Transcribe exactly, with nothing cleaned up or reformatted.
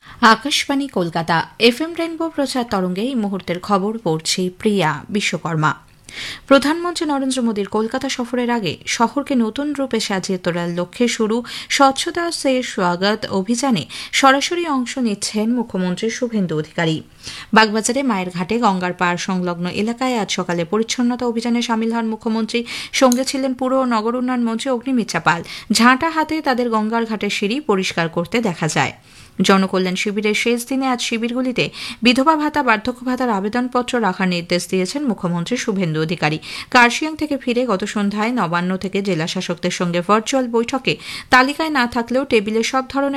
Akashvani Kolkata F M rainbow প্রচার তরঙ্গে এই মুহূর্তের খবর পড়ছি প্রিয়া বিশ্বকর্মা। প্রধানমন্ত্রী নরেন্দ্র মোদীর কলকাতা সফরের আগে শহরকে নতুন রূপে সাজিয়ে তোলার লক্ষ্যে শুরু স্বচ্ছতা সে স্বাগত অভিযানে সরাসরি অংশ নিচ্ছেন মুখ্যমন্ত্রী শুভেন্দু অধিকারী। বাগবাজারে মায়ের ঘাটে গঙ্গার পাড় সংলগ্ন এলাকায় আজ সকালে পরিচ্ছন্নতা অভিযানে সামিল হন মুখ্যমন্ত্রী। সঙ্গে ছিলেন পুর ও নগর উন্নয়ন মন্ত্রী অগ্নিমিত্রা পাল। ঝাঁটা হাতে তাদের গঙ্গার ঘাটের সিঁড়ি পরিষ্কার করতে দেখা যায়। জনকল্যাণ শিবিরের শেষ দিনে আজ শিবিরগুলিতে বিধবা ভাতা বার্ধক্য ভাতার আবেদনপত্র রাখার নির্দেশ দিয়েছেন মুখ্যমন্ত্রী শুভেন্দু অধিকারী। কার্শিয়াং থেকে ফিরে গত সন্ধ্যায় নবান্ন থেকে জেলা শাসকদের সঙ্গে ভার্চুয়াল বৈঠকে তালিকায় না থাকলেও টেবিলে সব ধরনের